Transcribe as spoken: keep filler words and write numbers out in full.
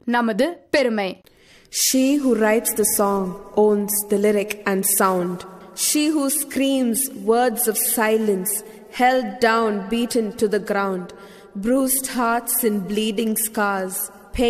நமது பெருமை. She who writes the song owns the lyric and sound. She who screams words of silence, held down, beaten to the ground, bruised hearts and bleeding scars,